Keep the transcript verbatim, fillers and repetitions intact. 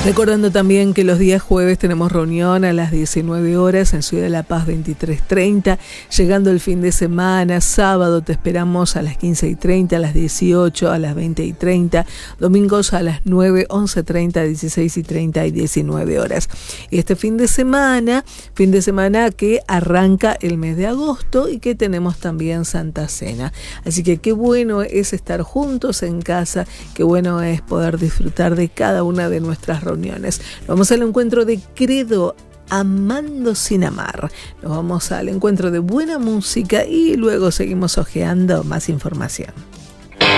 Recordando también que los días jueves tenemos reunión a las diecinueve horas en Ciudad de la Paz veintitrés treinta, llegando el fin de semana, sábado te esperamos a las quince y treinta, a las dieciocho, a las veinte y treinta, domingos a las nueve, once treinta, dieciséis y treinta y diecinueve horas. Y este fin de semana, fin de semana que arranca el mes de agosto y que tenemos también Santa Cena. Así que qué bueno es estar juntos en casa, qué bueno es poder disfrutar de cada una de nuestras reuniones. Vamos al encuentro de Credo, Amando sin amar. Nos vamos al encuentro de buena música y luego seguimos hojeando más información.